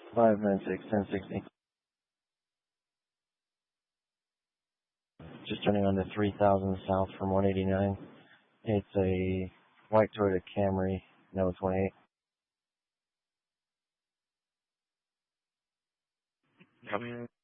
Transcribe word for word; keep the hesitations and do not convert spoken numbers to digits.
five nine six ten sixty. Just turning on the three thousand south from one eighty-nine. It's a white Toyota Camry, no twenty-eight. Copy.